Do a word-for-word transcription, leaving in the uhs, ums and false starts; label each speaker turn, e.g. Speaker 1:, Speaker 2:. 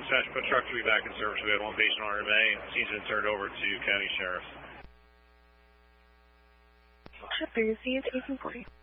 Speaker 1: dispatch, but truck will be back in service. We had one patient on R M A. Scene's been turned over to County Sheriff.
Speaker 2: Sheriff, received eighteen forty.